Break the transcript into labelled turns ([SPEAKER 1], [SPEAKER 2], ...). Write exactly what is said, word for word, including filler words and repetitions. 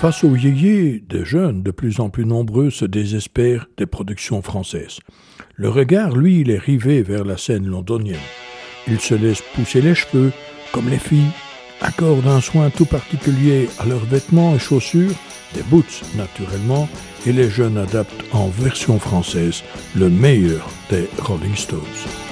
[SPEAKER 1] Face aux yéyés, des jeunes de plus en plus nombreux se désespèrent des productions françaises. Le regard, lui, il est rivé vers la scène londonienne. Ils se laissent pousser les cheveux, comme les filles, accordent un soin tout particulier à leurs vêtements et chaussures, des boots naturellement, et les jeunes adaptent en version française le meilleur des Rolling Stones.